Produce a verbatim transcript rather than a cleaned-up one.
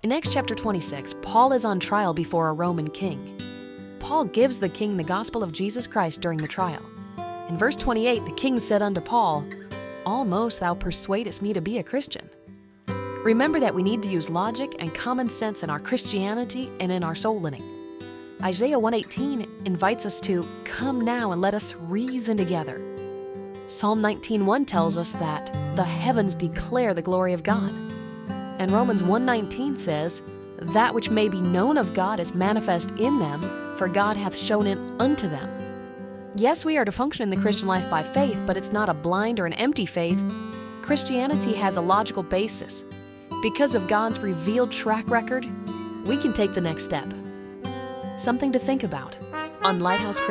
In Acts chapter twenty-six, Paul is on trial before a Roman king. Paul gives the king the gospel of Jesus Christ during the trial. In verse twenty-eight, the king said unto Paul, "Almost thou persuadest me to be a Christian." Remember that we need to use logic and common sense in our Christianity and in our soul winning. Isaiah one eighteen invites us to come now and let us reason together. Psalm nineteen one tells us that the heavens declare the glory of God. And Romans one nineteen says, "That which may be known of God is manifest in them, for God hath shown it unto them." Yes, we are to function in the Christian life by faith, but it's not a blind or an empty faith. Christianity has a logical basis. Because of God's revealed track record, we can take the next step. Something to think about on Lighthouse Christian.